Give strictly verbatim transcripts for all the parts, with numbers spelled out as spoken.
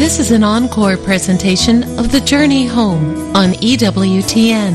This is an encore presentation of The Journey Home on E W T N.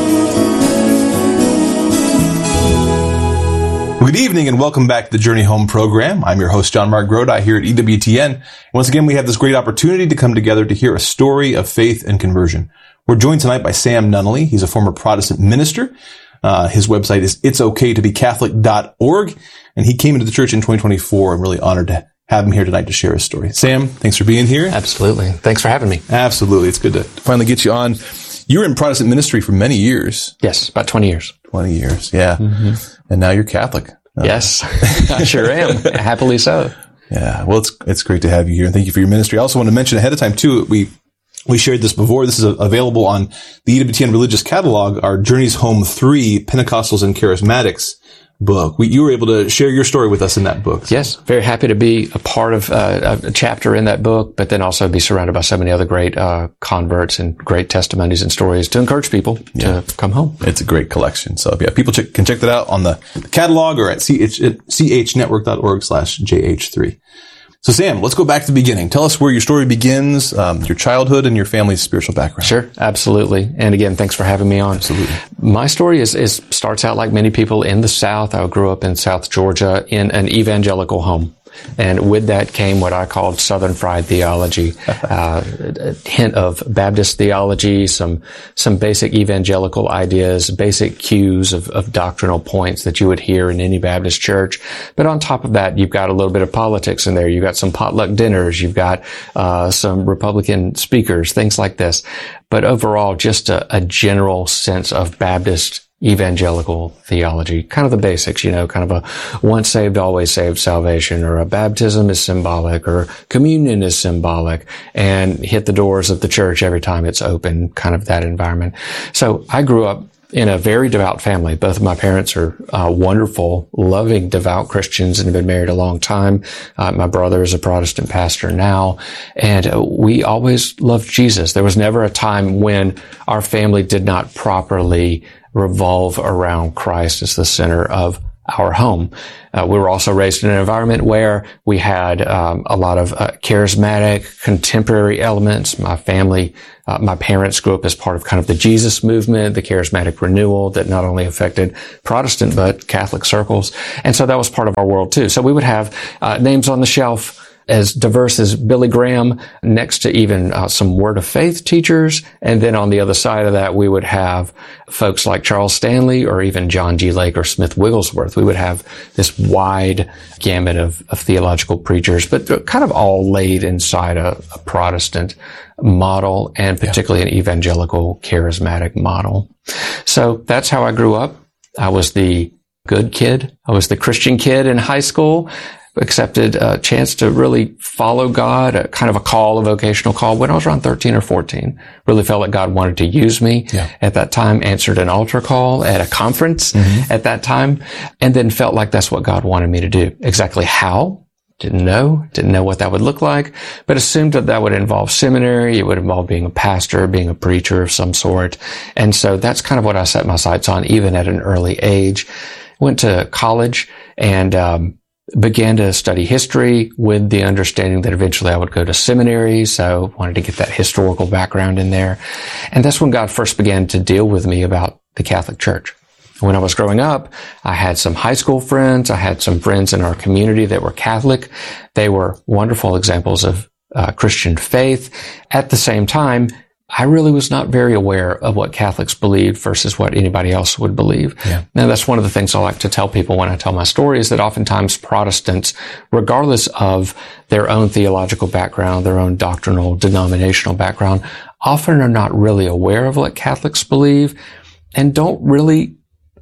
Good evening and welcome back to the Journey Home program. I'm your host, John Mark Grodi, here at E W T N. Once again, we have this great opportunity to come together to hear a story of faith and conversion. We're joined tonight by Sam Nunnally. He's a former Protestant minister. Uh, his website is its okay to be catholic dot org, and he came into the church in twenty twenty-four. I'm really honored to have him here tonight to share his story. Sam, thanks for being here. Absolutely. Thanks for having me. Absolutely. It's good to finally get you on. You were in Protestant ministry for many years. Yes, about twenty years. twenty years, yeah. Mm-hmm. And now you're Catholic. Uh, yes, I sure am. Happily so. Yeah. Well, it's it's great to have you here, and thank you for your ministry. I also want to mention ahead of time, too, we we shared this before. This is available on the E W T N Religious Catalog, our Journeys Home three, Pentecostals and Charismatics book. We, you were able to share your story with us in that book. Yes, very happy to be a part of uh, a chapter in that book, but then also be surrounded by so many other great uh, converts and great testimonies and stories to encourage people yeah. to come home. It's a great collection. So yeah, people ch- can check that out on the, the catalog or at C H network dot org slash J H three. So Sam, let's go back to the beginning. Tell us where your story begins, um, your childhood and your family's spiritual background. Sure, absolutely. And again, thanks for having me on. Absolutely. My story is, is starts out like many people in the South. I grew up in South Georgia in an evangelical home. And with that came what I called Southern fried theology, uh, a hint of Baptist theology, some some basic evangelical ideas, basic cues of, of doctrinal points that you would hear in any Baptist church. But on top of that, you've got a little bit of politics in there. You've got some potluck dinners. You've got uh, some Republican speakers, things like this. But overall, just a, a general sense of Baptist evangelical theology, kind of the basics, you know, kind of a once saved, always saved salvation, or a baptism is symbolic, or communion is symbolic, and hit the doors of the church every time it's open, kind of that environment. So I grew up in a very devout family. Both of my parents are uh, wonderful, loving, devout Christians and have been married a long time. Uh, my brother is a Protestant pastor now, and uh, we always loved Jesus. There was never a time when our family did not properly revolve around Christ as the center of our home. Uh, we were also raised in an environment where we had um, a lot of uh, charismatic, contemporary elements. My family, uh, my parents grew up as part of kind of the Jesus movement, the charismatic renewal that not only affected Protestant but Catholic circles. And so that was part of our world too. So we would have uh, names on the shelf as diverse as Billy Graham, next to even uh, some Word of Faith teachers. And then on the other side of that, we would have folks like Charles Stanley or even John G. Lake or Smith Wigglesworth. We would have this wide gamut of, of theological preachers, but kind of all laid inside a, a Protestant model, and particularly an evangelical charismatic model. So that's how I grew up. I was the good kid. I was the Christian kid in high school. Accepted a chance to really follow God, a kind of a call, a vocational call, when I was around thirteen or fourteen. Really felt like God wanted to use me yeah. at that time. Answered an altar call at a conference mm-hmm. at that time, and then felt like that's what God wanted me to do. Exactly how? Didn't know. Didn't know what that would look like, but assumed that that would involve seminary. It would involve being a pastor, being a preacher of some sort. And so that's kind of what I set my sights on, even at an early age. Went to college and, um, began to study history with the understanding that eventually I would go to seminary, so wanted to get that historical background in there. And that's when God first began to deal with me about the Catholic Church. When I was growing up, I had some high school friends. I had some friends in our community that were Catholic. They were wonderful examples of uh, Christian faith. At the same time, I really was not very aware of what Catholics believed versus what anybody else would believe. Yeah. Now, that's one of the things I like to tell people when I tell my story, is that oftentimes Protestants, regardless of their own theological background, their own doctrinal, denominational background, often are not really aware of what Catholics believe and don't really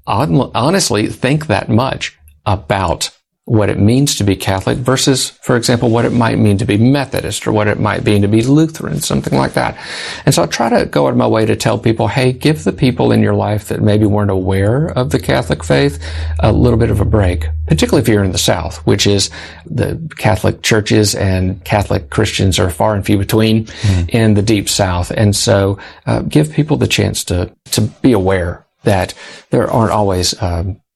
honestly think that much about what it means to be Catholic versus, for example, what it might mean to be Methodist or what it might mean to be Lutheran, something like that. And so I try to go out of my way to tell people, hey, give the people in your life that maybe weren't aware of the Catholic faith a little bit of a break, particularly if you're in the South, which is the Catholic churches and Catholic Christians are far and few between mm-hmm. in the deep South. And so uh, give people the chance to, to be aware that there aren't always um,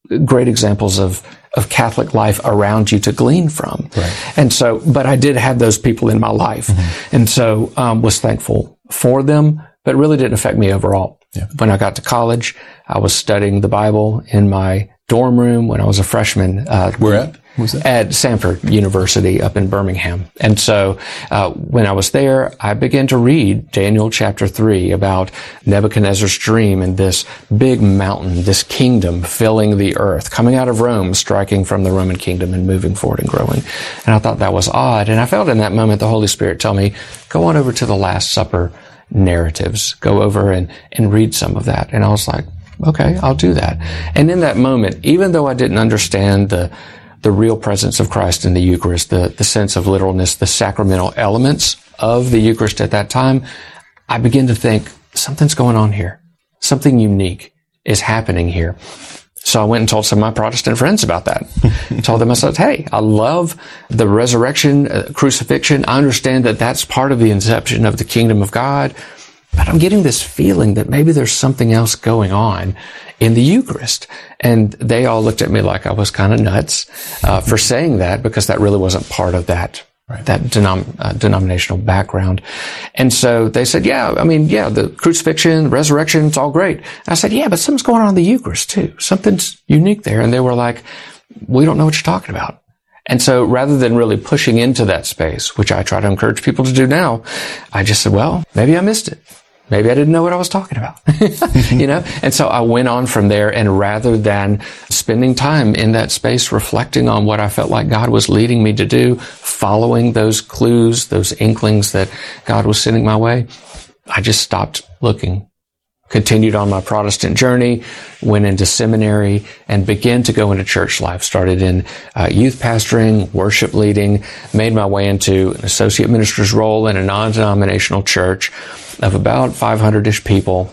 great examples of, of Catholic life around you to glean from. Right. And so, but I did have those people in my life. Mm-hmm. And so, um, was thankful for them, but it really didn't affect me overall. Yeah. When I got to college, I was studying the Bible in my dorm room when I was a freshman. Uh, Where at? Was that? At Samford University up in Birmingham. And so, uh, when I was there, I began to read Daniel chapter three about Nebuchadnezzar's dream and this big mountain, this kingdom filling the earth, coming out of Rome, striking from the Roman kingdom and moving forward and growing. And I thought that was odd. And I felt in that moment the Holy Spirit tell me, go on over to the Last Supper narratives. Go over and, and read some of that. And I was like, okay, I'll do that. And in that moment, even though I didn't understand the the real presence of Christ in the Eucharist, the, the sense of literalness, the sacramental elements of the Eucharist at that time, I began to think, something's going on here. Something unique is happening here. So I went and told some of my Protestant friends about that. Told them, I said, hey, I love the resurrection, uh, crucifixion. I understand that that's part of the inception of the kingdom of God, but I'm getting this feeling that maybe there's something else going on in the Eucharist. And they all looked at me like I was kind of nuts uh, for saying that, because that really wasn't part of that right. that denom- uh, denominational background. And so they said, yeah, I mean, yeah, the crucifixion, resurrection, it's all great. And I said, yeah, but something's going on in the Eucharist too. Something's unique there. And they were like, we don't know what you're talking about. And so rather than really pushing into that space, which I try to encourage people to do now, I just said, well, maybe I missed it. Maybe I didn't know what I was talking about, you know? And so I went on from there, and rather than spending time in that space reflecting on what I felt like God was leading me to do, following those clues, those inklings that God was sending my way, I just stopped looking. Continued on my Protestant journey, went into seminary, and began to go into church life. Started in uh, youth pastoring, worship leading, made my way into an associate minister's role in a non-denominational church of about five hundred-ish people.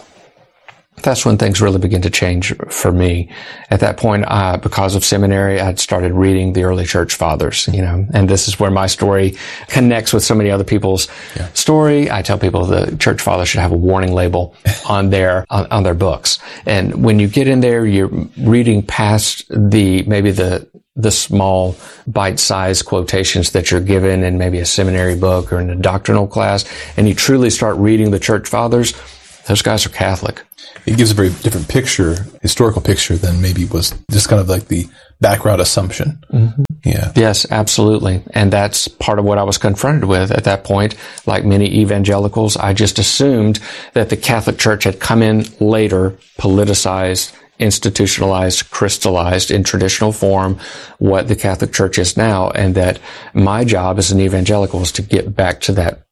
That's when things really began to change for me. At that point, uh, because of seminary, I'd started reading the early church fathers, you know, and this is where my story connects with so many other people's yeah. story. I tell people the church fathers should have a warning label on their, on, on their books. And when you get in there, you're reading past the, maybe the, the small bite-sized quotations that you're given in maybe a seminary book or in a doctrinal class, and you truly start reading the church fathers. Those guys are Catholic. It gives a very different picture, historical picture, than maybe was just kind of like the background assumption. Mm-hmm. Yeah. Yes, absolutely. And that's part of what I was confronted with at that point. Like many evangelicals, I just assumed that the Catholic Church had come in later, politicized, institutionalized, crystallized in traditional form what the Catholic Church is now, and that my job as an evangelical is to get back to that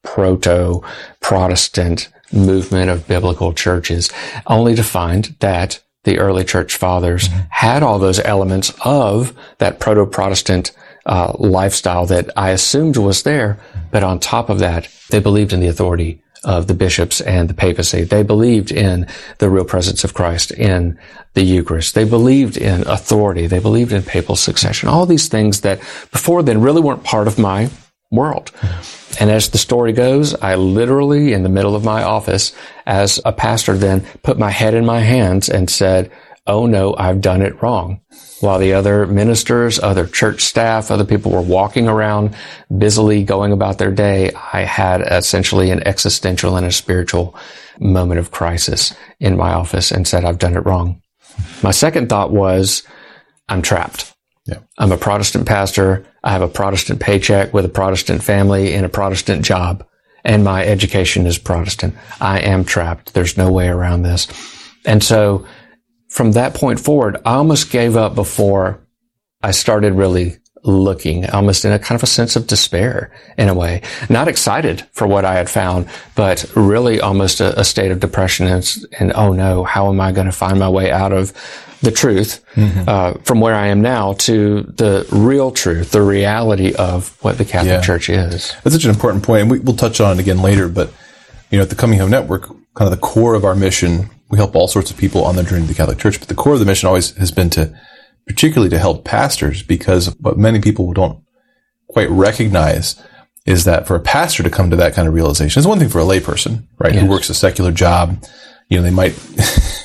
proto-Protestant movement of biblical churches, only to find that the early church fathers mm-hmm. had all those elements of that proto-Protestant uh, lifestyle that I assumed was there, but on top of that, they believed in the authority of the bishops and the papacy. They believed in the real presence of Christ in the Eucharist. They believed in authority. They believed in papal succession. All these things that before then really weren't part of my world. And as the story goes, I literally, in the middle of my office, as a pastor, then put my head in my hands and said, oh no, I've done it wrong. While the other ministers, other church staff, other people were walking around busily going about their day, I had essentially an existential and a spiritual moment of crisis in my office and said, I've done it wrong. My second thought was, I'm trapped. Yeah. I'm a Protestant pastor. I have a Protestant paycheck with a Protestant family in a Protestant job, and my education is Protestant. I am trapped. There's no way around this. And so from that point forward, I almost gave up before I started really looking, almost in a kind of a sense of despair in a way. Not excited for what I had found, but really almost a, a state of depression and, and, oh no, how am I going to find my way out of the truth mm-hmm. uh, from where I am now to the real truth, the reality of what the Catholic yeah. Church is. That's such an important point, and we, we'll touch on it again later, but you know, at the Coming Home Network, kind of the core of our mission, we help all sorts of people on their journey to the Catholic Church, but the core of the mission always has been to, particularly to help pastors, because what many people don't quite recognize is that for a pastor to come to that kind of realization, it's one thing for a layperson, right, yes. who works a secular job. You know, they might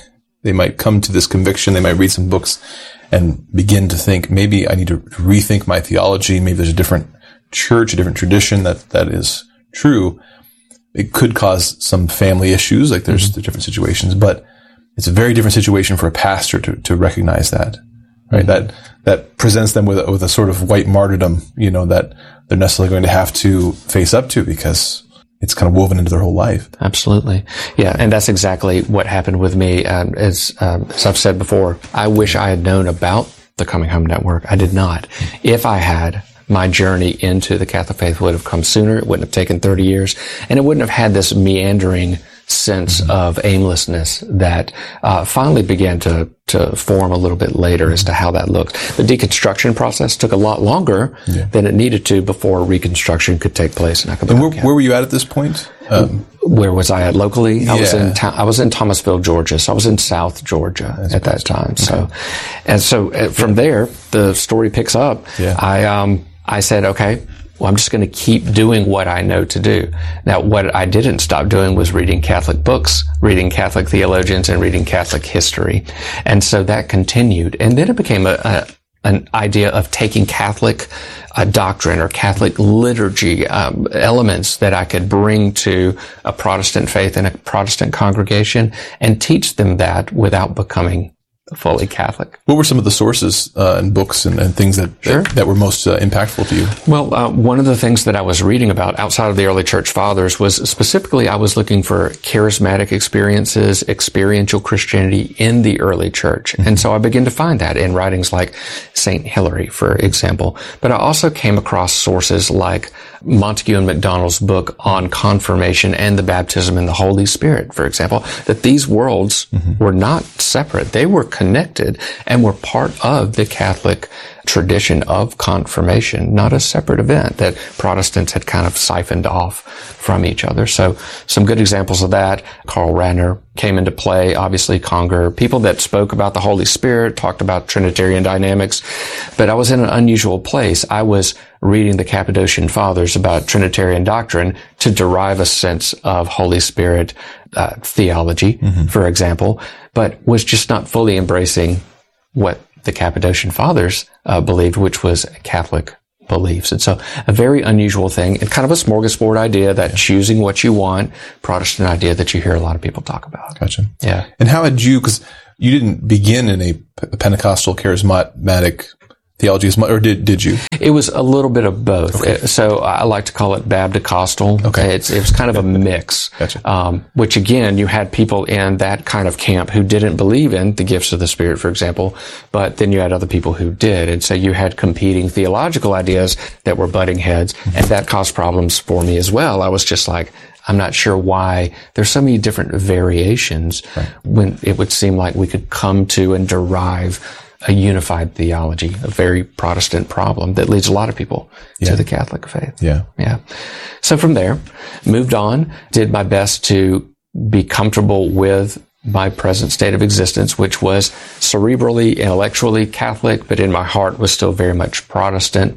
they might come to this conviction. They might read some books and begin to think, maybe I need to rethink my theology. Maybe there's a different church, a different tradition that, that is true. It could cause some family issues, like there's mm-hmm. the different situations, but it's a very different situation for a pastor to, to recognize that, right? Mm-hmm. That, that presents them with, with a sort of white martyrdom, you know, that they're necessarily going to have to face up to because it's kind of woven into their whole life. Absolutely. Yeah. And that's exactly what happened with me. Um, as, um, as I've said before, I wish I had known about the Coming Home Network. I did not. If I had, my journey into the Catholic faith would have come sooner. It wouldn't have taken thirty years, and it wouldn't have had this meandering sense mm-hmm. of aimlessness that uh, finally began to to form a little bit later mm-hmm. as to how that looked. The deconstruction process took a lot longer yeah. than it needed to before reconstruction could take place. And, I could and where, where were you at at this point? Um, where was I at locally? Yeah. I was in ta- I was in Thomasville, Georgia. So I was in South Georgia That's at that time. Okay. So, and so uh, from there, the story picks up. Yeah. I um I said, okay, well, I'm just going to keep doing what I know to do. Now, what I didn't stop doing was reading Catholic books, reading Catholic theologians, and reading Catholic history. And so that continued. And then it became a, a an idea of taking Catholic uh, doctrine or Catholic liturgy um, elements that I could bring to a Protestant faith and a Protestant congregation and teach them that without becoming fully Catholic. What were some of the sources uh, and books and, and things that, sure. that that were most uh, impactful to you? Well, uh, one of the things that I was reading about outside of the early church fathers was specifically I was looking for charismatic experiences, experiential Christianity in the early church. Mm-hmm. And so I began to find that in writings like Saint Hilary, for example. But I also came across sources like Montague and MacDonald's book on confirmation and the baptism in the Holy Spirit, for example, that these worlds mm-hmm. were not separate. They were connected and were part of the Catholic tradition of confirmation, not a separate event that Protestants had kind of siphoned off from each other. So some good examples of that. Karl Rahner came into play, obviously Conger, people that spoke about the Holy Spirit, talked about Trinitarian dynamics. But I was in an unusual place. I was reading the Cappadocian Fathers about Trinitarian doctrine to derive a sense of Holy Spirit uh, theology, mm-hmm. for example, but was just not fully embracing what the Cappadocian Fathers uh, believed, which was Catholic beliefs. And so a very unusual thing and kind of a smorgasbord idea that yeah. choosing what you want, Protestant idea that you hear a lot of people talk about. Gotcha. Yeah. And how had you, because you didn't begin in a Pentecostal charismatic theology as much, or did did you? It was a little bit of both. Okay. So I like to call it Baptist-costal. Okay. It's, it was kind of a mix. Gotcha. Um, which again, you had people in that kind of camp who didn't believe in the gifts of the Spirit, for example, but then you had other people who did. And so you had competing theological ideas that were butting heads, mm-hmm. and that caused problems for me as well. I was just like, I'm not sure why there's so many different variations right. when it would seem like we could come to and derive a unified theology, a very Protestant problem that leads a lot of people yeah. to the Catholic faith. Yeah. Yeah. So from there, moved on, did my best to be comfortable with my present state of existence, which was cerebrally, intellectually Catholic, but in my heart was still very much Protestant.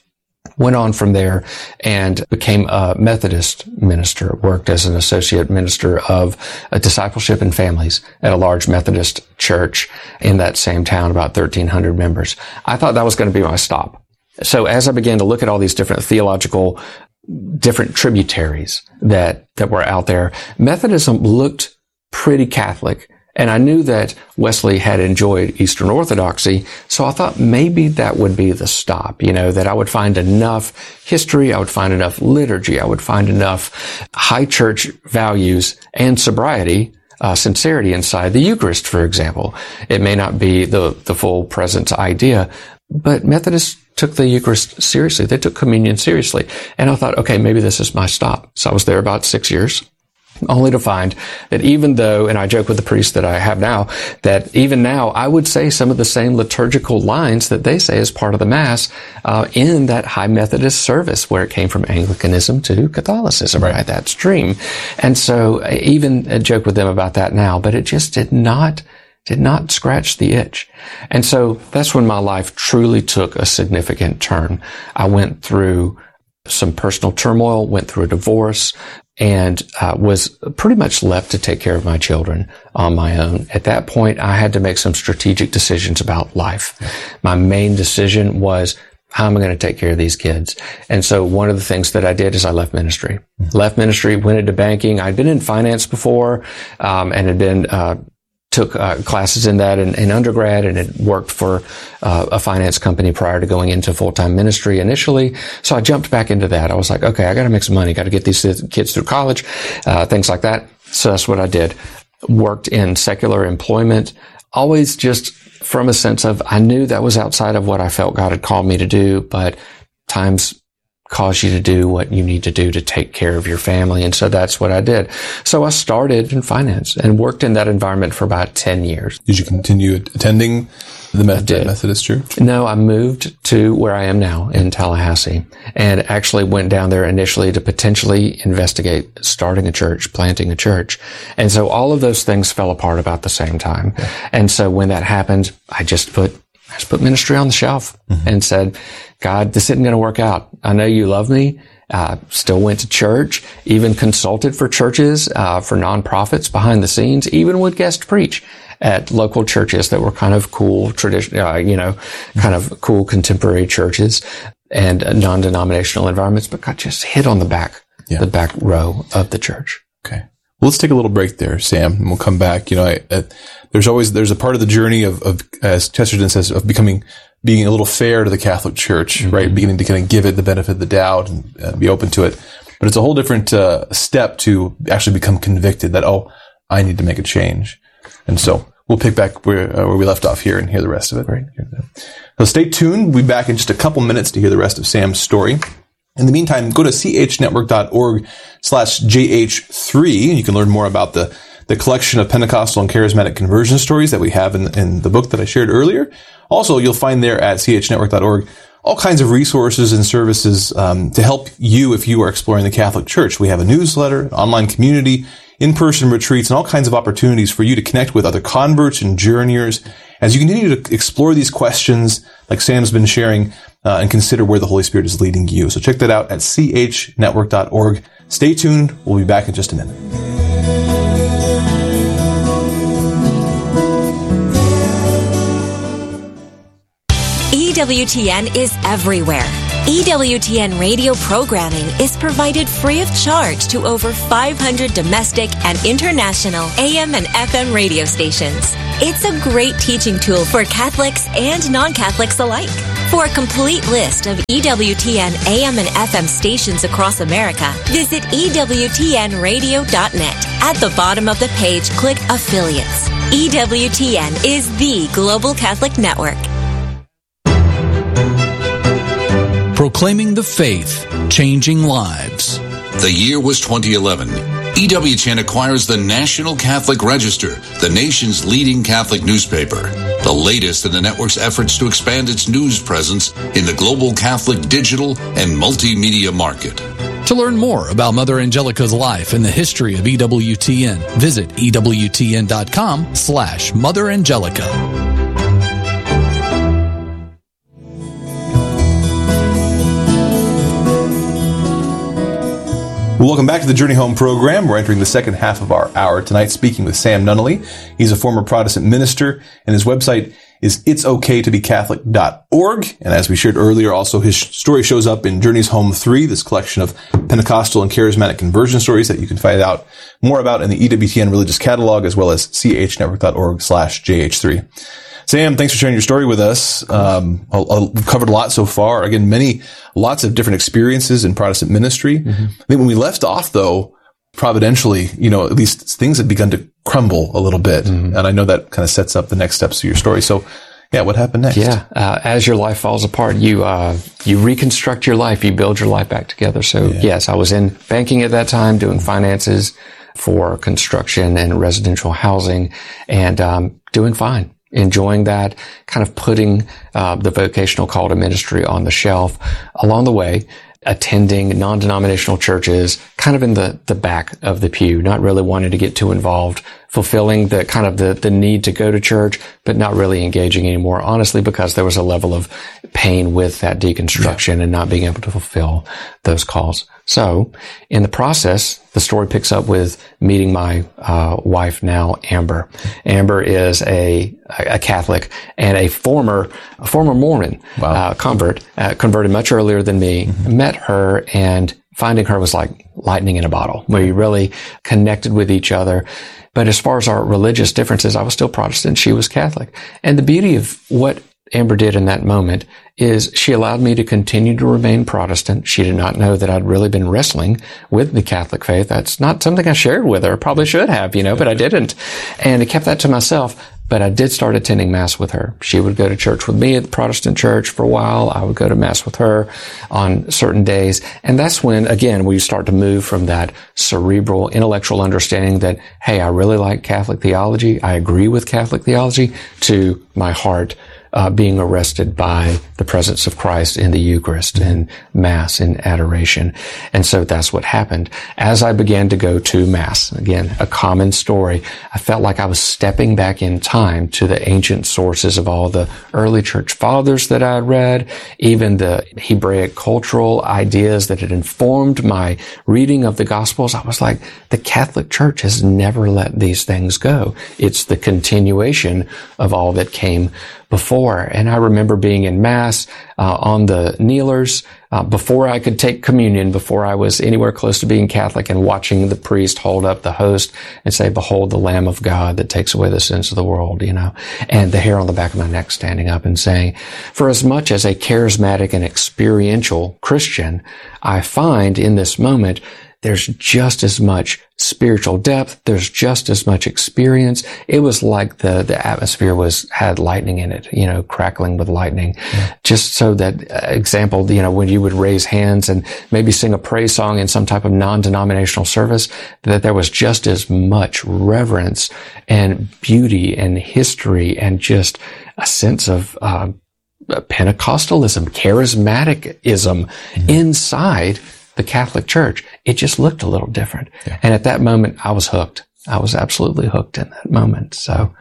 Went on from there and became a Methodist minister, worked as an associate minister of uh, discipleship and families at a large Methodist church in that same town, about thirteen hundred members. I thought that was going to be my stop. So as I began to look at all these different theological, different tributaries that, that were out there, Methodism looked pretty Catholic. And I knew that Wesley had enjoyed Eastern Orthodoxy, so I thought maybe that would be the stop, you know, that I would find enough history, I would find enough liturgy, I would find enough high church values and sobriety, uh, sincerity inside the Eucharist, for example. It may not be the, the full presence idea, but Methodists took the Eucharist seriously. They took communion seriously. And I thought, okay, maybe this is my stop. So I was there about six years. Only to find that even though, and I joke with the priest that I have now, that even now I would say some of the same liturgical lines that they say as part of the Mass uh, in that high Methodist service where it came from Anglicanism to Catholicism, right? right that stream. And so I even I joke with them about that now, but it just did not did not scratch the itch. And so that's when my life truly took a significant turn. I went through some personal turmoil, went through a divorce, and uh, was pretty much left to take care of my children on my own. At that point, I had to make some strategic decisions about life. My main decision was, how am I going to take care of these kids? And so one of the things that I did is I left ministry. Mm-hmm. Left ministry, went into banking. I'd been in finance before, um, and had been, uh, took uh, classes in that in, in undergrad, and had worked for uh, a finance company prior to going into full-time ministry initially. So I jumped back into that. I was like, okay, I got to make some money. Got to get these kids through college, uh, things like that. So that's what I did. Worked in secular employment, always just from a sense of, I knew that was outside of what I felt God had called me to do, but times cause you to do what you need to do to take care of your family. And so that's what I did. So I started in finance and worked in that environment for about ten years. Did you continue attending the Methodist, Methodist Church? No, I moved to where I am now in Tallahassee, and actually went down there initially to potentially investigate starting a church, planting a church. And so all of those things fell apart about the same time. Yeah. And so when that happened, I just put I just put ministry on the shelf mm-hmm. and said, God, this isn't going to work out. I know you love me. Uh, still went to church, even consulted for churches, uh, for nonprofits behind the scenes, even would guest preach at local churches that were kind of cool, tradition, uh, you know, kind of cool contemporary churches and uh, non-denominational environments, but got just hit on the back, yeah. the back row of the church. Okay. Well, let's take a little break there, Sam, and we'll come back. You know, I, uh, there's always, there's a part of the journey of, of, as Chesterton says, of becoming, being a little fair to the Catholic Church, mm-hmm. right? Beginning to kind of give it the benefit of the doubt and uh, be open to it. But it's a whole different, uh, step to actually become convicted that, oh, I need to make a change. And so we'll pick back where, uh, where we left off here and hear the rest of it. Right. So stay tuned. We'll be back in just a couple minutes to hear the rest of Sam's story. In the meantime, go to chnetwork.org slash JH3, and you can learn more about the, the collection of Pentecostal and charismatic conversion stories that we have in, in the book that I shared earlier. Also, you'll find there at chnetwork dot org all kinds of resources and services um, to help you if you are exploring the Catholic Church. We have a newsletter, an online community, in-person retreats, and all kinds of opportunities for you to connect with other converts and journeyers as you continue to explore these questions like Sam's been sharing uh, and consider where the Holy Spirit is leading you. So check that out at chnetwork dot org. Stay tuned. We'll be back in just a minute. E W T N is everywhere. E W T N radio programming is provided free of charge to over five hundred domestic and international A M and F M radio stations. It's a great teaching tool for Catholics and non-Catholics alike. For a complete list of E W T N A M and F M stations across America, visit E W T N radio dot net. At the bottom of the page, click Affiliates. E W T N is the Global Catholic Network. Proclaiming the faith, changing lives. The year was twenty eleven. E W T N acquires the National Catholic Register, the nation's leading Catholic newspaper, the latest in the network's efforts to expand its news presence in the global Catholic digital and multimedia market. To learn more about Mother Angelica's life and the history of E W T N, visit E W T N dot com slash Mother Angelica. Welcome back to the Journey Home program. We're entering the second half of our hour tonight, speaking with Sam Nunnally. He's a former Protestant minister, and his website is its okay to be catholic dot org. And as we shared earlier, also his story shows up in Journey's Home three, this collection of Pentecostal and charismatic conversion stories that you can find out more about in the E W T N Religious Catalog, as well as chnetwork dot org slash J H three. Sam, thanks for sharing your story with us. Um, we've covered a lot so far. Again, many, lots of different experiences in Protestant ministry. Mm-hmm. I think when we left off, though, providentially, you know, at least things had begun to crumble a little bit. Mm-hmm. And I know that kind of sets up the next steps of your story. So, yeah, what happened next? Yeah, uh, as your life falls apart, you uh, you reconstruct your life, you build your life back together. So, yeah. yes, I was in banking at that time, doing finances for construction and residential housing, and um, doing fine. Enjoying that, kind of putting uh, the vocational call to ministry on the shelf. Along the way, attending non-denominational churches, kind of in the, the back of the pew, not really wanting to get too involved fulfilling the kind of the, the need to go to church, but not really engaging anymore, honestly, because there was a level of pain with that deconstruction yeah. and not being able to fulfill those calls. So in the process, the story picks up with meeting my uh, wife now, Amber. Amber is a, a Catholic and a former a former Mormon wow. uh, convert, uh, converted much earlier than me. Mm-hmm. Met her, and finding her was like lightning in a bottle, where you really connected with each other. But as far as our religious differences, I was still Protestant. She was Catholic. And the beauty of what Amber did in that moment is she allowed me to continue to remain Protestant. She did not know that I'd really been wrestling with the Catholic faith. That's not something I shared with her. Probably should have, you know, but I didn't. And I kept that to myself. But I did start attending Mass with her. She would go to church with me at the Protestant church for a while. I would go to Mass with her on certain days. And that's when, again, we start to move from that cerebral, intellectual understanding that, hey, I really like Catholic theology, I agree with Catholic theology, to my heart uh, being arrested by the presence of Christ in the Eucharist and Mass and adoration. And so that's what happened. As I began to go to Mass, again, a common story, I felt like I was stepping back in time to the ancient sources of all the early church fathers that I had read, even the Hebraic cultural ideas that had informed my reading of the Gospels. I was like, the Catholic Church has never let these things go. It's the continuation of all that came before. And I remember being in Mass uh, on the kneelers uh, before I could take communion, before I was anywhere close to being Catholic, and watching the priest hold up the host and say, "Behold the Lamb of God that takes away the sins of the world," you know, and the hair on the back of my neck standing up and saying, for as much as a charismatic and experiential Christian, I find in this moment there's just as much spiritual depth. There's just as much experience. It was like the, the atmosphere was, had lightning in it, you know, crackling with lightning. Yeah. Just so that uh, example, you know, when you would raise hands and maybe sing a praise song in some type of non-denominational service, that there was just as much reverence and beauty and history and just a sense of, uh, Pentecostalism, charismaticism mm-hmm. inside the Catholic Church. It just looked a little different. Yeah. And at that moment, I was hooked. I was absolutely hooked in that moment. So,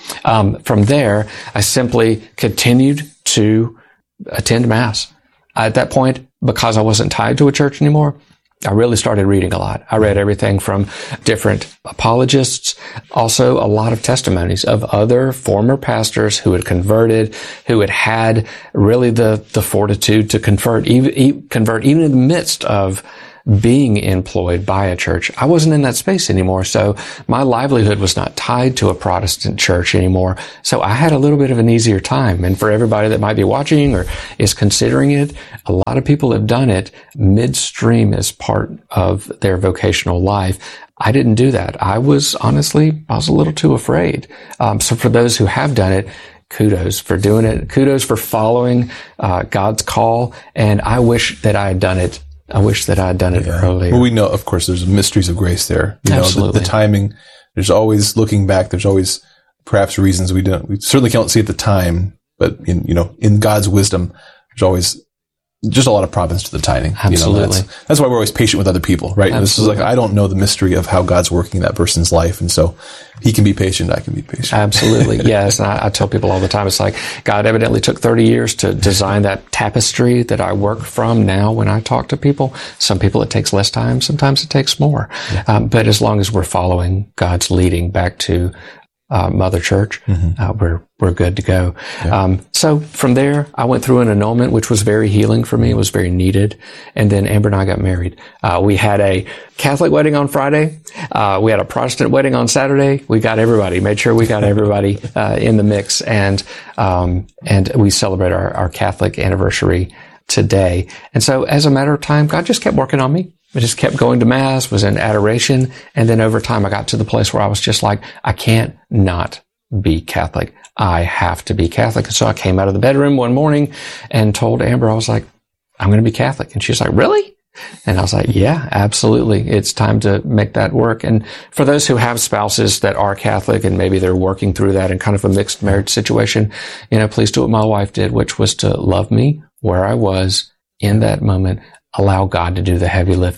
um, from there, I simply continued to attend Mass. At that point, because I wasn't tied to a church anymore, I really started reading a lot. I read everything from different apologists, also a lot of testimonies of other former pastors who had converted, who had had really the, the fortitude to convert, even, convert even in the midst of being employed by a church. I wasn't in that space anymore, so my livelihood was not tied to a Protestant church anymore. So I had a little bit of an easier time. And for everybody that might be watching or is considering it, a lot of people have done it midstream as part of their vocational life. I didn't do that. I was honestly, I was a little too afraid. Um, so for those who have done it, kudos for doing it. Kudos for following uh, God's call. And I wish that I had done it I wish that I had done it yeah. earlier. Well, we know, of course, there's mysteries of grace there. You Absolutely. know, the, the timing, there's always, looking back, there's always perhaps reasons we don't, we certainly can't see at the time, but in, you know, in God's wisdom, there's always just a lot of providence to the timing. Absolutely. You know, that's, that's why we're always patient with other people, right? And this is like, I don't know the mystery of how God's working in that person's life. And so he can be patient. I can be patient. Absolutely. Yes. And I, I tell people all the time, it's like God evidently took thirty years to design that tapestry that I work from now when I talk to people. Some people it takes less time. Sometimes it takes more. Yeah. Um, but as long as we're following God's leading back to Uh, Mother Church, mm-hmm. uh, we're, we're good to go. Yeah. Um, so from there, I went through an annulment, which was very healing for me. It was very needed. And then Amber and I got married. Uh, we had a Catholic wedding on Friday. Uh, we had a Protestant wedding on Saturday. We got everybody, made sure we got everybody, uh, in the mix. And, um, and we celebrate our, our Catholic anniversary today. And so as a matter of time, God just kept working on me. I just kept going to Mass, was in adoration. And then over time, I got to the place where I was just like, I can't not be Catholic. I have to be Catholic. And so I came out of the bedroom one morning and told Amber, I was like, I'm going to be Catholic. And she's like, really? And I was like, yeah, absolutely. It's time to make that work. And for those who have spouses that are Catholic and maybe they're working through that in kind of a mixed marriage situation, you know, please do what my wife did, which was to love me where I was in that moment. Allow God to do the heavy lifting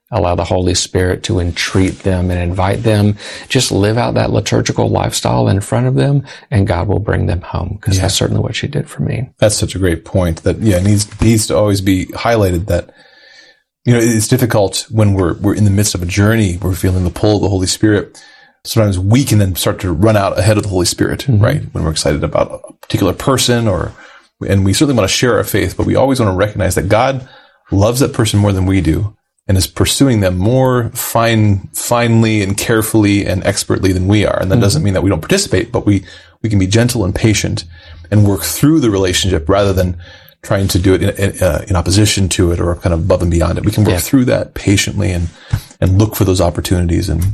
allow the Holy Spirit to entreat them and invite them. Just live out that liturgical lifestyle in front of them, and God will bring them home, because yeah. that's certainly what she did for me. That's such a great point that, yeah, needs, needs to always be highlighted, that, you know, it's difficult when we're, we're in the midst of a journey, we're feeling the pull of the Holy Spirit. Sometimes we can then start to run out ahead of the Holy Spirit, mm-hmm. right? When we're excited about a particular person, or, and we certainly want to share our faith, but we always want to recognize that God loves that person more than we do, and is pursuing them more fine, finely and carefully and expertly than we are. And that mm-hmm. doesn't mean that we don't participate, but we, we can be gentle and patient and work through the relationship rather than trying to do it in, in, uh, in opposition to it, or kind of above and beyond it. We can work yeah. through that patiently and, and look for those opportunities, and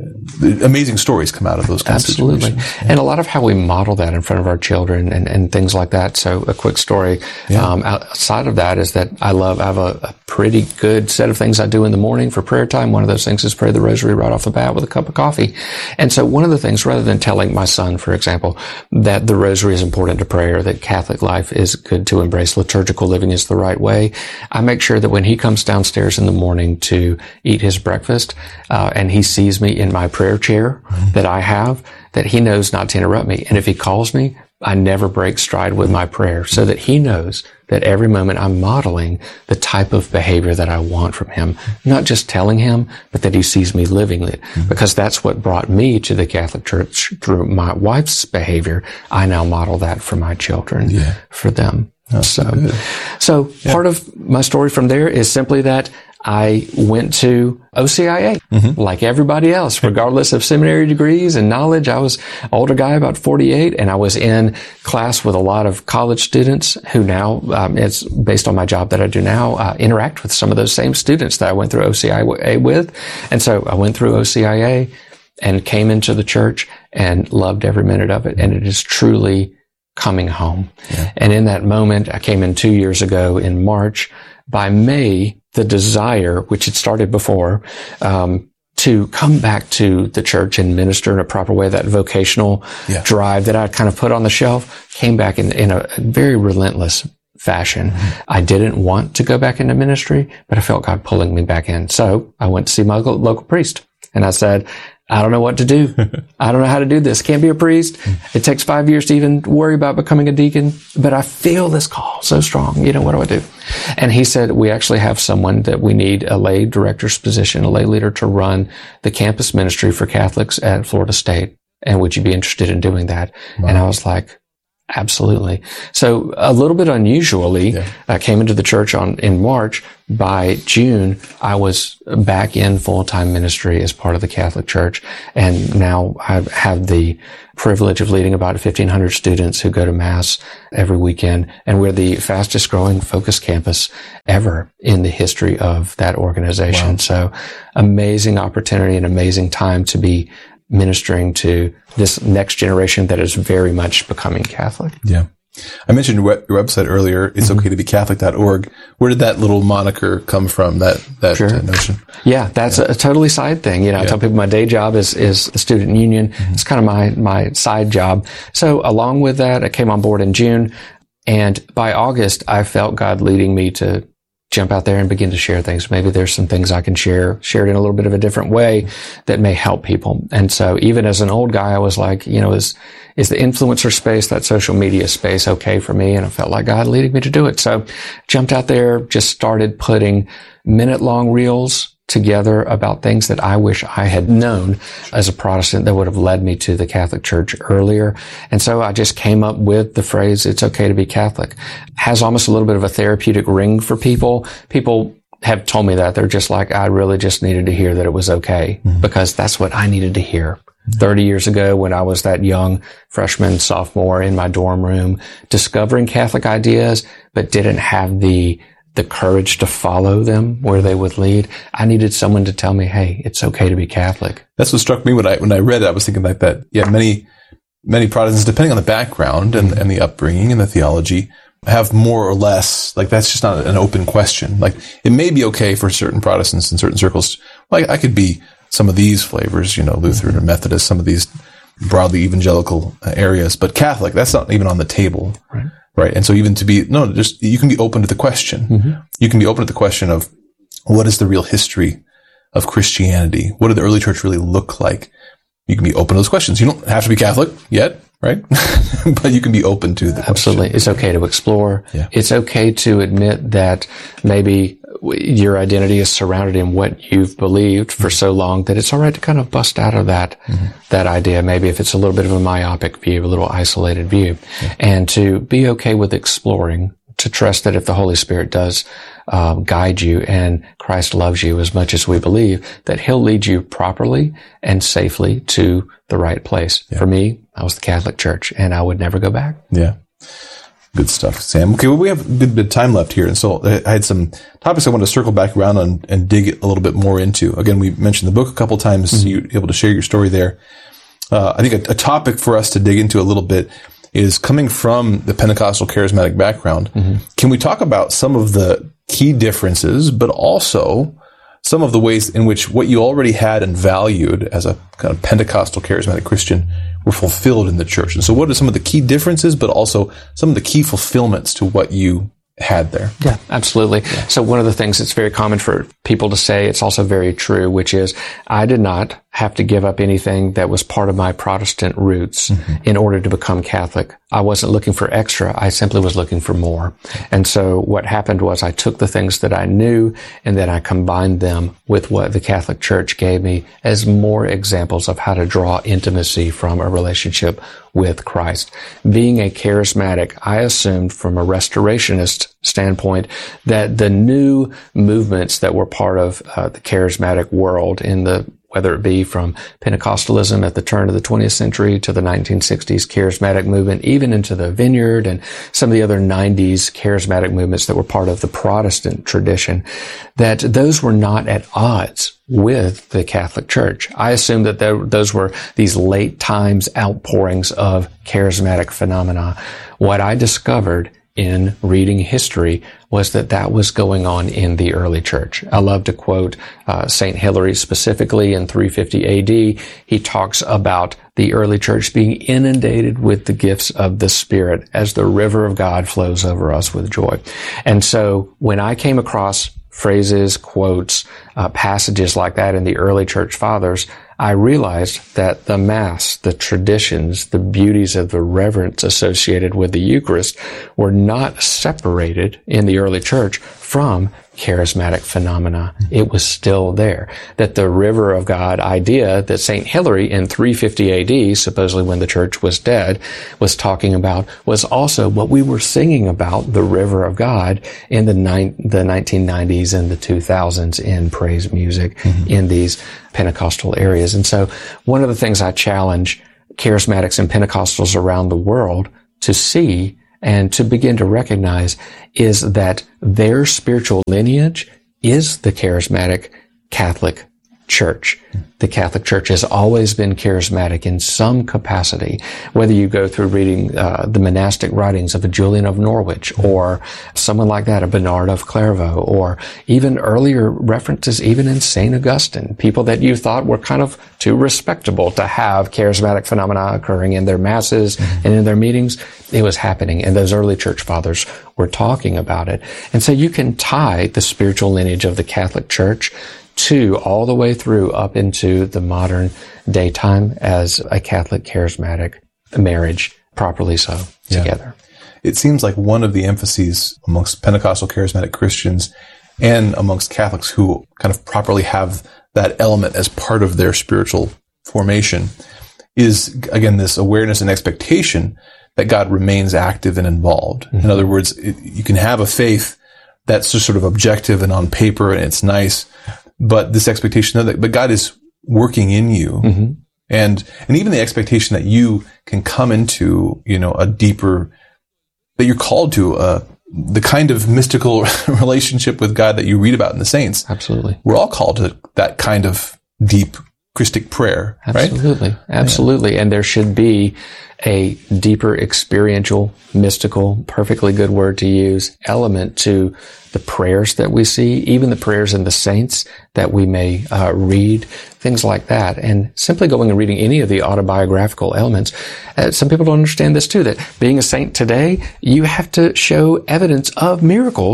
amazing stories come out of those kinds Absolutely. of situations. Yeah. And a lot of how we model that in front of our children and, and things like that. So a quick story, yeah. um, outside of that is that I love, I have a, a pretty good set of things I do in the morning for prayer time. One of those things is pray the rosary right off the bat with a cup of coffee. And so one of the things, rather than telling my son, for example, that the rosary is important to prayer, that Catholic life is good to embrace, liturgical living is the right way, I make sure that when he comes downstairs in the morning to eat his breakfast, uh, and he sees me in my prayer chair mm-hmm. that I have, that he knows not to interrupt me. And if he calls me, I never break stride with my prayer, so that he knows that every moment I'm modeling the type of behavior that I want from him, not just telling him, but that he sees me living it, mm-hmm. because that's what brought me to the Catholic Church through my wife's behavior. I now model that for my children, yeah. for them. That's so, good. so yeah. part of my story from there is simply that I went to O C I A, mm-hmm. like everybody else, regardless of seminary degrees and knowledge. I was an older guy, about forty-eight, and I was in class with a lot of college students who now, um, it's based on my job that I do now, uh, interact with some of those same students that I went through O C I A with. And so I went through O C I A and came into the church and loved every minute of it. And it is truly coming home. Yeah. And in that moment, I came in two years ago in March. By May, the desire, which had started before, um, to come back to the church and minister in a proper way, that vocational yeah. drive that I kind of put on the shelf, came back in, in a very relentless fashion. Mm-hmm. I didn't want to go back into ministry, but I felt God pulling me back in. So I went to see my local, local priest, and I said, I don't know what to do. I don't know how to do this. Can't be a priest. It takes five years to even worry about becoming a deacon, but I feel this call so strong. You know, what do I do? And he said, we actually have someone that we need, a lay director's position, a lay leader, to run the campus ministry for Catholics at Florida State. And would you be interested in doing that? Wow. And I was like, absolutely. So a little bit unusually, yeah. I came into the church on in March. By June, I was back in full-time ministry as part of the Catholic Church. And now I have the privilege of leading about fifteen hundred students who go to Mass every weekend. And we're the fastest growing focus campus ever in the history of that organization. Wow. So amazing opportunity and amazing time to be ministering to this next generation that is very much becoming Catholic. Yeah. I mentioned your website earlier. It's mm-hmm. okay to be Catholic dot org. Where did that little moniker come from, that, that sure. uh, notion? Yeah, that's yeah. a, a totally side thing. You know, yeah. I tell people my day job is, is the student union. Mm-hmm. It's kind of my, my side job. So along with that, I came on board in June, and by August, I felt God leading me to jump out there and begin to share things. Maybe there's some things I can share, share it in a little bit of a different way that may help people. And so even as an old guy, I was like, you know, is, is the influencer space, that social media space, okay for me? And I felt like God leading me to do it. So jumped out there, just started putting minute long reels together about things that I wish I had known as a Protestant that would have led me to the Catholic Church earlier. And so I just came up with the phrase, it's okay to be Catholic. Has almost a little bit of a therapeutic ring for people. People have told me that. They're just like, I really just needed to hear that it was okay, mm-hmm. because that's what I needed to hear. Mm-hmm. thirty years ago, when I was that young freshman, sophomore in my dorm room, discovering Catholic ideas, but didn't have the the courage to follow them where they would lead. I needed someone to tell me, hey, it's okay to be Catholic. That's what struck me when I, when I read it. I was thinking like that. Yeah, many, many Protestants, depending on the background and, and the upbringing and the theology, have more or less, like, that's just not an open question. Like, it may be okay for certain Protestants in certain circles. Like, I could be some of these flavors, you know, Lutheran or Methodist, some of these broadly evangelical areas, but Catholic, that's not even on the table. Right. Right. And so even to be, no, just, you can be open to the question. Mm-hmm. You can be open to the question of what is the real history of Christianity? What did the early church really look like? You can be open to those questions. You don't have to be Catholic yet, right? But you can be open to the Absolutely. question. It's okay to explore. Yeah. It's okay to admit that maybe your identity is surrounded in what you've believed for so long that it's all right to kind of bust out of that, mm-hmm. that idea. Maybe if it's a little bit of a myopic view, a little isolated view, yeah. and to be okay with exploring, to trust that if the Holy Spirit does um, guide you and Christ loves you as much as we believe, that he'll lead you properly and safely to the right place. Yeah. For me, I was the Catholic Church, and I would never go back. Yeah. Good stuff, Sam. Okay, well, we have a good bit of time left here, and so I had some topics I wanted to circle back around on and dig a little bit more into. Again, we mentioned the book a couple times. Mm-hmm. You were able to share your story there. Uh, I think a, a topic for us to dig into a little bit is coming from the Pentecostal charismatic background. Mm-hmm. Can we talk about some of the key differences, but also some of the ways in which what you already had and valued as a kind of Pentecostal charismatic Christian were fulfilled in the church? And so what are some of the key differences, but also some of the key fulfillments to what you had there? Yeah, absolutely. Yeah. So one of the things that's very common for people to say, it's also very true, which is I did not have to give up anything that was part of my Protestant roots mm-hmm. in order to become Catholic. I wasn't looking for extra. I simply was looking for more. And so what happened was I took the things that I knew and then I combined them with what the Catholic Church gave me as more examples of how to draw intimacy from a relationship with Christ. Being a charismatic, I assumed from a restorationist standpoint that the new movements that were part of uh, the charismatic world in the whether it be from Pentecostalism at the turn of the twentieth century to the nineteen sixties charismatic movement, even into the Vineyard and some of the other nineties charismatic movements that were part of the Protestant tradition, that those were not at odds with the Catholic Church. I assumed that there, those were these late times outpourings of charismatic phenomena. What I discovered in reading history was that that was going on in the early church. I love to quote uh, Saint Hilary specifically in three fifty A D. He talks about the early church being inundated with the gifts of the Spirit as the river of God flows over us with joy. And so when I came across phrases, quotes, uh, passages like that in the early church fathers, I realized that the Mass, the traditions, the beauties of the reverence associated with the Eucharist were not separated in the early church from charismatic phenomena. It was still there. That the river of God idea that Saint Hilary in three fifty A D, supposedly when the church was dead, was talking about was also what we were singing about, the river of God, in the, ni- the nineteen nineties and the two thousands in praise music mm-hmm. in these Pentecostal areas. And so one of the things I challenge charismatics and Pentecostals around the world to see and to begin to recognize is that their spiritual lineage is the charismatic Catholic Church. The Catholic Church has always been charismatic in some capacity, whether you go through reading uh, the monastic writings of a Julian of Norwich or someone like that, a Bernard of Clairvaux, or even earlier references even in Saint Augustine, people that you thought were kind of too respectable to have charismatic phenomena occurring in their masses mm-hmm. and in their meetings. It was happening, and those early church fathers were talking about it. And so you can tie the spiritual lineage of the Catholic Church to all the way through up into the modern daytime as a Catholic charismatic marriage, properly so, yeah. together. It seems like one of the emphases amongst Pentecostal charismatic Christians and amongst Catholics who kind of properly have that element as part of their spiritual formation is, again, this awareness and expectation that God remains active and involved. Mm-hmm. In other words, it, you can have a faith that's just sort of objective and on paper and it's nice, but this expectation that, but God is working in you. Mm-hmm. And, and even the expectation that you can come into, you know, a deeper, that you're called to, uh, the kind of mystical relationship with God that you read about in the saints. Absolutely. We're all called to that kind of deep Christic prayer, right? Absolutely. Absolutely. Yeah. And there should be a deeper experiential, mystical, perfectly good word to use, element to the prayers that we see, even the prayers in the saints that we may uh, read, things like that. And simply going and reading any of the autobiographical elements, uh, some people don't understand this too, that being a saint today, you have to show evidence of miracles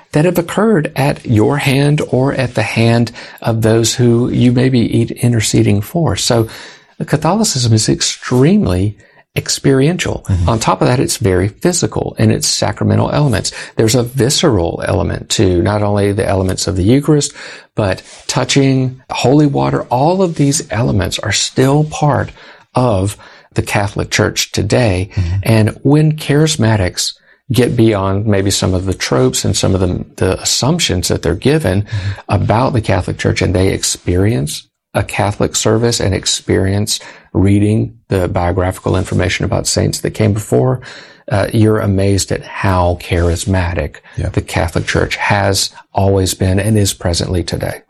that have occurred at your hand or at the hand of those who you may be interceding for. So Catholicism is extremely experiential. Mm-hmm. On top of that, it's very physical in its sacramental elements. There's a visceral element to not only the elements of the Eucharist, but touching, holy water. All of these elements are still part of the Catholic Church today. Mm-hmm. And when charismatics get beyond maybe some of the tropes and some of the, the assumptions that they're given mm-hmm. about the Catholic Church, and they experience a Catholic service and experience reading the biographical information about saints that came before, uh, you're amazed at how charismatic yeah. the Catholic Church has always been and is presently today.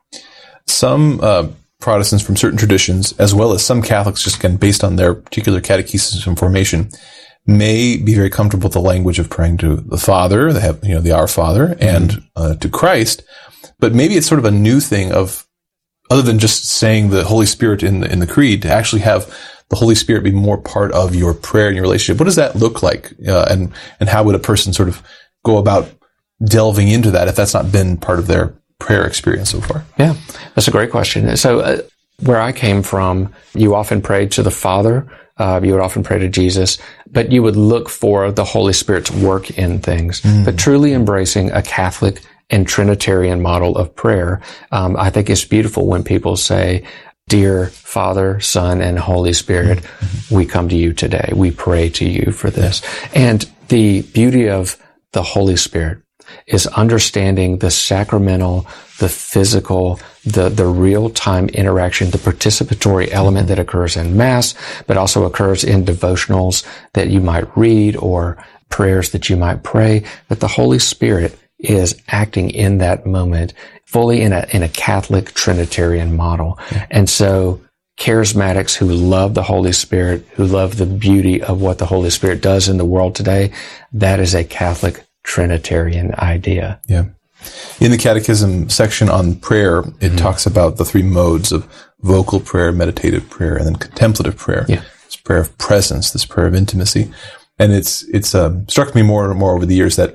Some uh, Protestants from certain traditions, as well as some Catholics, just again based on their particular catechesis and formation, may be very comfortable with the language of praying to the Father, they have, you know, the Our Father, mm-hmm. and uh, to Christ, but maybe it's sort of a new thing of, other than just saying the Holy Spirit in the, in the creed, to actually have the Holy Spirit be more part of your prayer and your relationship. What does that look like? Uh, and, and how would a person sort of go about delving into that if that's not been part of their prayer experience so far? Yeah, that's a great question. So uh, where I came from, you often prayed to the Father. Uh, you would often pray to Jesus, but you would look for the Holy Spirit's work in things. Mm. But truly embracing a Catholic and Trinitarian model of prayer, um, I think it's beautiful when people say, "Dear Father, Son, and Holy Spirit, mm-hmm. we come to you today. We pray to you for this." And the beauty of the Holy Spirit is understanding the sacramental, the physical, the, the real-time interaction, the participatory element mm-hmm. that occurs in Mass, but also occurs in devotionals that you might read or prayers that you might pray, that the Holy Spirit is acting in that moment fully in a, in a Catholic Trinitarian model. Yeah. And so charismatics who love the Holy Spirit, who love the beauty of what the Holy Spirit does in the world today, that is a Catholic Trinitarian idea. Yeah. In the Catechism section on prayer, it mm-hmm. talks about the three modes of vocal prayer, meditative prayer, and then contemplative prayer. Yeah. This prayer of presence, this prayer of intimacy. And it's, it's, um, struck me more and more over the years that,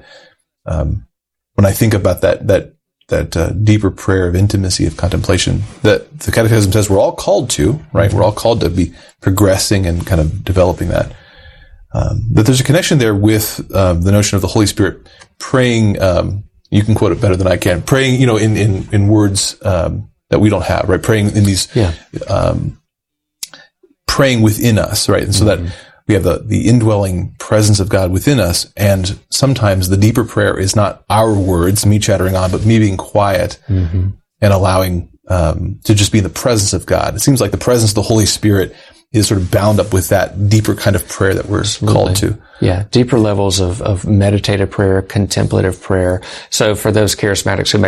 um, when I think about that, that, that, uh, deeper prayer of intimacy, of contemplation, that the Catechism says we're all called to, right? Mm-hmm. We're all called to be progressing and kind of developing that. Um, that there's a connection there with, um, the notion of the Holy Spirit praying, um, you can quote it better than I can, praying, you know, in, in, in words, um, that we don't have, right? Praying in these, yeah. um, praying within us, right? And so mm-hmm. that, we have the, the indwelling presence of God within us, and sometimes the deeper prayer is not our words, me chattering on, but me being quiet mm-hmm. and allowing um, to just be in the presence of God. It seems like the presence of the Holy Spirit is sort of bound up with that deeper kind of prayer that we're Absolutely. Called to. Yeah, deeper levels of, of meditative prayer, contemplative prayer. So for those charismatics who may